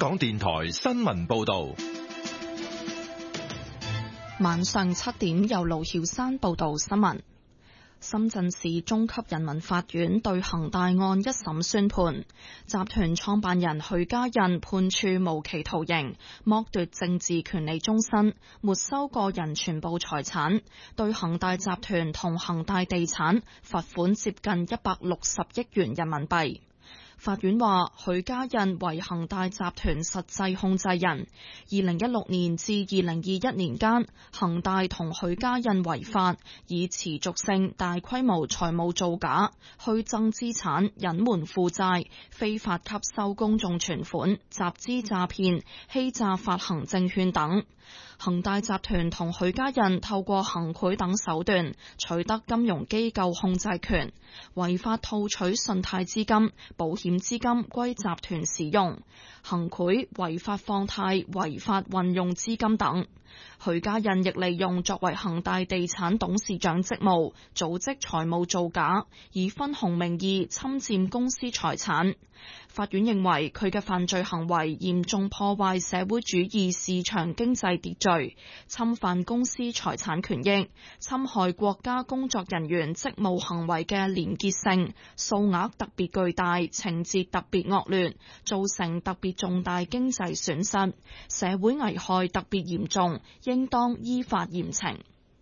港電台新聞報道。 晚上7點，由盧曉山報道新聞。深圳市中級人民法院對恒大案一審宣判，集團創辦人許家印判處無期徒刑，剝奪政治權利終身，沒收個人全部財產，對恒大集團同恒大地產罰款接近160億元人民幣。法院話，許家印為恒大集團實際控制人，2016年至2021年間，恒大同許家印違法，以持續性大規模財務造假、虛增資產、隱瞞負債、非法吸收公眾存款、集資詐騙、欺詐發行證券等。恒大集團同許家印透過行賄等手段取得金融機構控制權，違法套取信貸資金、保險資金歸集團使用，行賄、違法放貸、違法運用資金等。許家印亦利用作為恒大地產董事長職務，組織財務造假，以分紅名義侵佔公司財產。法院認為佢嘅犯罪行為嚴重破壞社會主義市場經濟秩序，侵犯公司財產權益，侵害國家工作人員職務行為嘅廉潔性，數額特別巨大，情節特別惡劣，造成特別重大經濟損失，社會危害特別嚴重，應當依法嚴懲。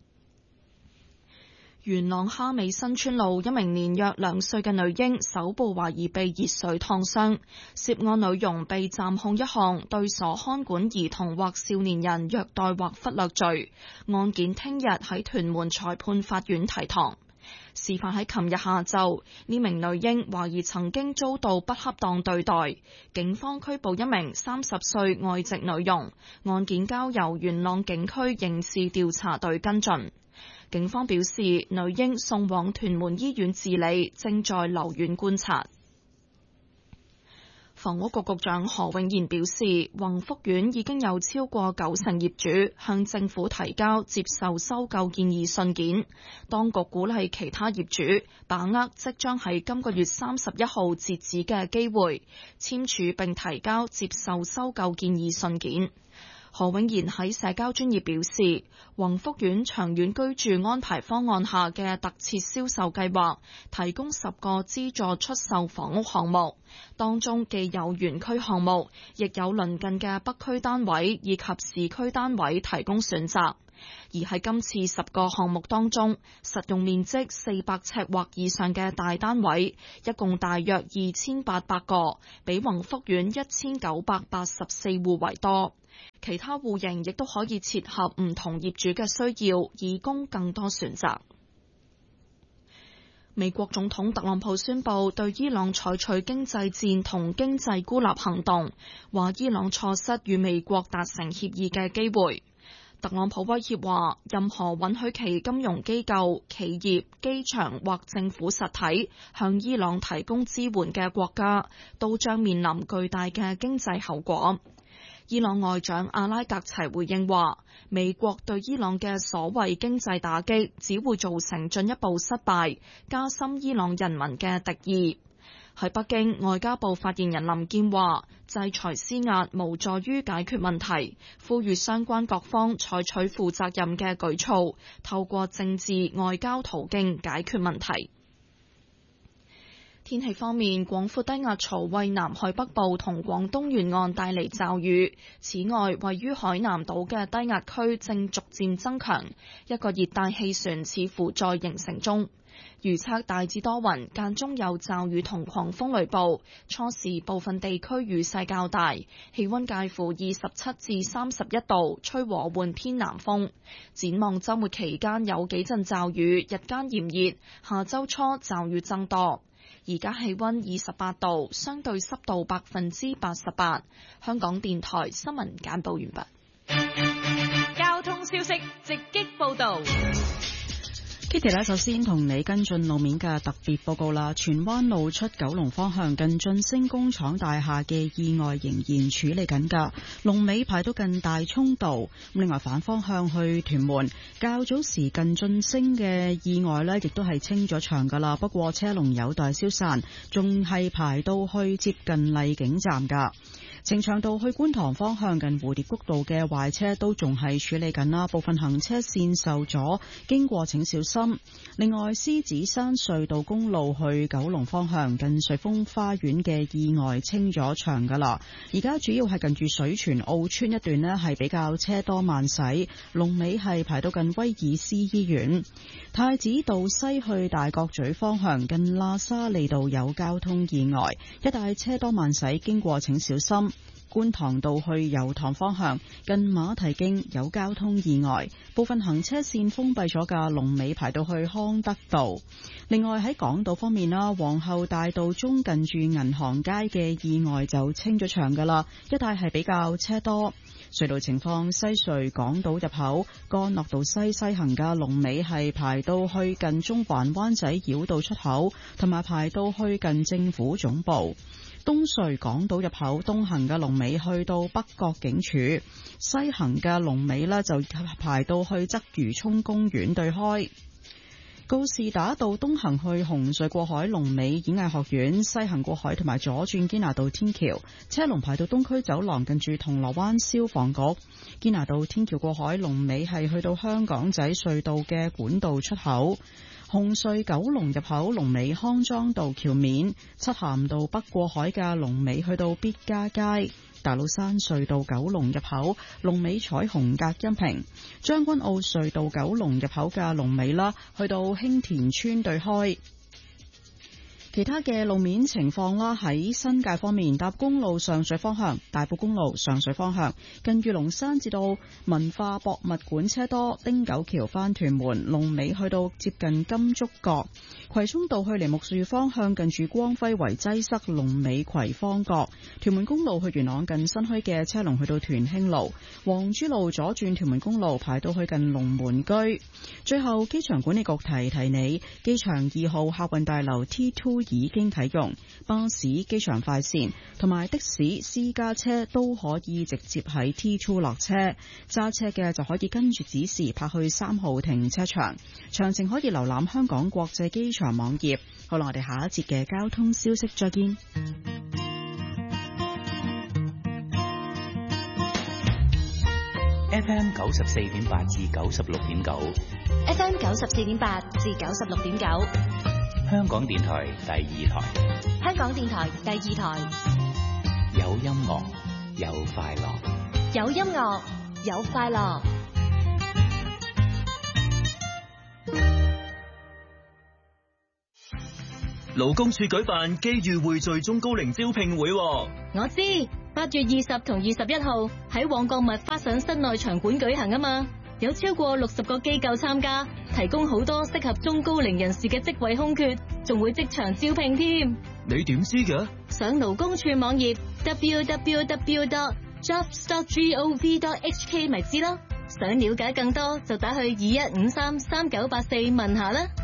元朗蝦尾新村路一名年約2歲嘅女嬰手部懷疑被熱水燙傷，涉案女傭被暫控一項對所看管兒童或少年人虐待或忽略罪，案件聽日喺屯門裁判法院提堂。事發喺琴日下晝，呢名女嬰懷疑曾經遭到不恰當對待，警方拘捕一名30歲外籍女傭，案件交由元朗警區刑事調查隊跟進。警方表示，女嬰送往屯門醫院治理，正在留院觀察。房屋局局長何永賢表示，宏福苑已經有超過90%業主向政府提交接受收購建議信件，當局鼓勵其他業主把握即將喺今個月31號截止嘅機會，簽署並提交接受收購建議信件。何永賢喺社交專頁表示，宏福苑長遠居住安排方案下嘅特設銷售計劃，提供10個資助出售房屋項目，當中既有園區項目，亦有鄰近嘅北區單位以及市區單位提供選擇。而喺今次10個項目當中，實用面積400尺或以上嘅大單位，一共大約2800個，比宏福苑1984戶為多。其他戶型亦都可以切合唔同業主嘅需要，以供更多選擇。美國總統特朗普宣布對伊朗採取經濟戰同經濟孤立行動，話伊朗錯失與美國達成協議嘅機會。特朗普威脅話，任何允許其金融機構、企業、機場或政府實體向伊朗提供支援嘅國家，都將面臨巨大嘅經濟後果。伊朗外長阿拉格齊回應話，美國對伊朗嘅所謂經濟打擊只會造成進一步失敗，加深伊朗人民嘅敵意。喺北京，外交部發言人林健話，制裁施壓無助於解決問題，呼籲相關各方採取負責任嘅舉措，透過政治外交途徑解決問題。天氣方面，廣闊低壓槽為南海北部同廣東沿岸帶嚟驟雨。此外，位於海南島嘅低壓區正逐漸增強，一個熱帶氣旋似乎在形成中。預測大致多雲，間中有驟雨同狂風雷暴，初時部分地區雨勢較大，氣溫介乎27至31度，吹和緩偏南風。展望週末期間有幾陣驟雨，日間炎熱，下週初驟雨增多。而家氣溫28度，相對濕度88%。香港電台新聞簡報完畢。 交通消息直擊報道。 Kitty 呢，首先同你跟進路面嘅特別報告啦。荃灣路出九龍方向近晉升工廠大廈嘅意外仍然處理緊㗎，龍尾排到近大涌道。另外反方向去屯門，較早時近晉升嘅意外呢，亦都係清咗場㗎啦。不過車龍有待消散，仲係排到去接近荔景站㗎。 呈祥道去觀塘方向近蝴蝶谷道嘅壞車都仲係處理緊啦，部分行車線受阻，經過請小心。另外，獅子山隧道公路去九龍方向近瑞豐花園嘅意外清咗場噶啦，而家主要係近住水泉澳村一段呢係比較車多慢駛，龍尾係排到近威爾斯醫院。太子道西去大角咀方向近喇沙利道有交通意外，一帶車多慢駛，經過請小心。觀塘道去油塘方向近馬蹄徑有交通意外，部分行車線封閉咗嘅，龍尾排到去康德道。另外喺港島方面啦，皇后大道中近住銀行街嘅意外就清咗場噶啦，一帶係比較車多。隧道情況，西隧港島入口干諾道西行嘅龍尾係排到去近中環灣仔繞道出口，同埋排到去近政府總部。東隧港島入口東行嘅龍尾去到北角警署，西行嘅龍尾呢就排到去鰂魚涌公園對開。告士打道東行去紅隧過海龍尾演藝學院，西行過海同埋左轉堅拿道天橋，車龍排到東區走廊近住銅鑼灣消防局。堅拿道天橋過海龍尾係去到香港仔隧道嘅管道出口。紅隧九龍入口龍尾康莊道橋面，漆咸道北過海嘅龍尾去到必嘉街。大老山隧道九龍入口龍尾彩虹隔音屏，將軍澳隧道九龍入口嘅龍尾啦，去到興田村對開。其他嘅路面情況啦，喺新界方面，搭公路上水方向，大埔公路上水方向，近住龍山至到文化博物館車多，汀九橋返屯門，龍尾去到接近金竹角。葵涌道去梨木樹方向，近住光輝圍擠塞，龍尾葵芳角。屯門公路去元朗近新墟嘅車龍去到屯興路，黃珠路左轉屯門公路排到去近龍門居。最後，機場管理局提你，機場2號客運大樓 T2 已經啟用，巴士、機場快線同埋的士、私家車都可以直接喺 T2 落車，揸車嘅就可以跟住指示泊去3號停車場。詳情可以瀏覽香港國際機場網頁。好啦，我哋下一節嘅交通消息再見。 FM 94.8至96.9 FM 94.8至96.9， 香港電台第2台， 香港電台第2台， 有音樂有快樂， 有音樂有快樂。 勞工處舉辦機遇匯聚中高齡招聘會， 我知8月20同21號喺旺角麥花臣室內場館舉行啊嘛，有超過60個機構參加，提供好多適合中高齡人士嘅職位空缺，仲會即場招聘添。 你點知嘅？ 上勞工處網頁 www.jobs.gov.hk 咪知咯。想了解更多就打去21533984問下啦。